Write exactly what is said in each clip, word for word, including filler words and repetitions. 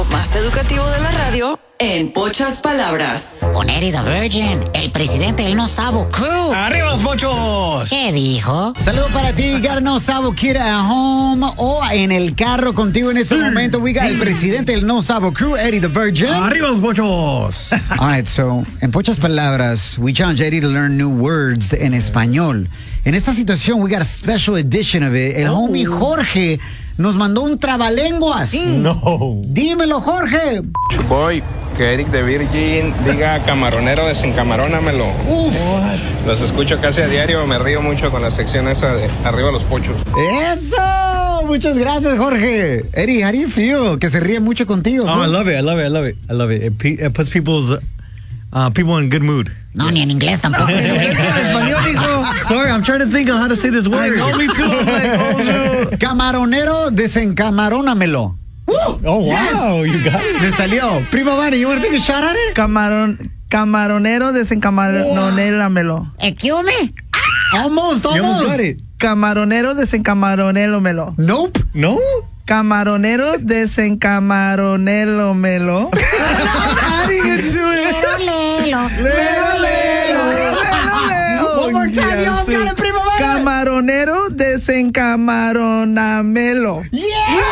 show más educativo de la radio en pocas palabras. Con Eddie the Virgin, el presidente del No Sabo Crew. ¡Arriba los mochos! ¿Qué dijo? Saludos para ti, got a No Sabo Kid at home o en el carro contigo en este momento. We got el presidente del No Sabo Crew, Eddie the Virgin. ¡Arriba los mochos! All right, so, en pocas palabras, we challenge Eddie to learn new words en español. En esta situación, we got a special edition of it. El Oh. homie Jorge nos mandó un trabalenguas. No. Dímelo, Jorge. Voy, que Eric de Virgin diga camaronero, desencamarónamelo. Uf. Los escucho casi a diario, me río mucho con la sección esa de arriba los pochos. Eso. Muchas gracias, Jorge. Eddie, how do you feel? Que se ríe mucho contigo. Oh, I love it. I love it. I love it. I love it. It, pe- it puts people's uh, people in good mood. No, ni en inglés tampoco. Sorry, I'm trying to think of how to say this word. I know, me too. I'm like, oh, no. Camaronero, desencamarónamelo. Oh, wow. You got it. Me salió. Prima Vani, you want to take a shot at it? Camarón, camaronero, desencamaronéramelo. Excuse me. Almost, You almost almost. got it. Camaronero, desencamaronéramelo. Nope. No? Camaronero, desencamaronélomelo. Adding it to it. Lelo, Lelo, lelo, lelo, lelo. One more time, Yes, y'all sí. got it, Prima Vani. Camaronero, desencamaronamelo. Yeah.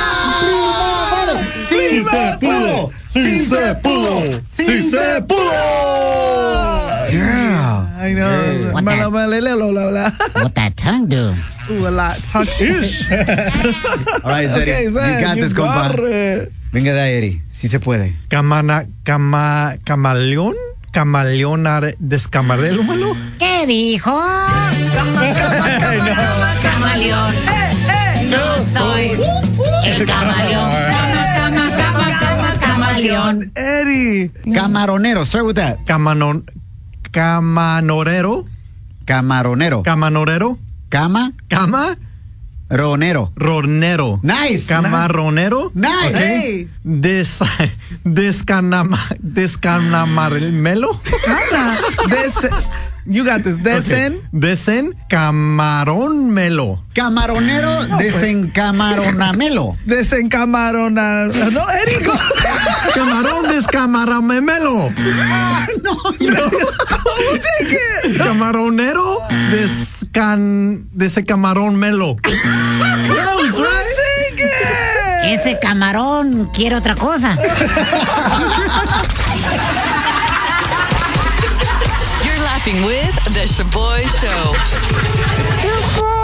Sí se pudo. Sí se pudo. Sí se pudo. Yeah. I know. What Malo, that? malo, lelo, la, la. what that tongue do? Ooh, a lot. Talk ish. All right, Zeddy. Okay, You Zed, got this, compa. got it. Venga de ahí, Eddie. Sí se puede. Camana, cama, camaleón. Camaleón are- descamarélomelo. ¿Qué dijo? Camaleón. No soy el camaleón. Cama, cama, cama, cama, camaleón. Eddie. Camaronero. Start with that. Camanon, camanorero. Camaronero. Camanorero. Cama. Cama. Ronero. Ronero. Nice. Camaronero. Nice. Ok. Hey. Des, descanama, descanamarmelo. Ana, Des- you got this. Desen. Desen camarónmelo. Camaronero, desencamaronamelo. Desencamarona. No, Eric. Camarón descamaramemelo. No, Take it. Camaronero descan descamarón-melo. Close, right? Take it. Ese camarón quiere otra cosa. You're laughing with The Shaboy Show.